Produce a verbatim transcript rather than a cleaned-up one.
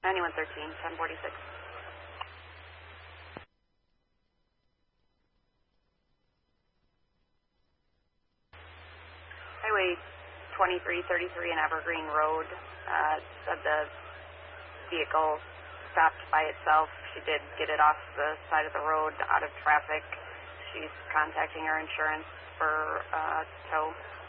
ninety-one thirteen, ten forty-six. Highway twenty-three thirty-three and Evergreen Road, uh, said the vehicle stopped by itself. She did get it off the side of the road, out of traffic. She's contacting her insurance for uh, tow.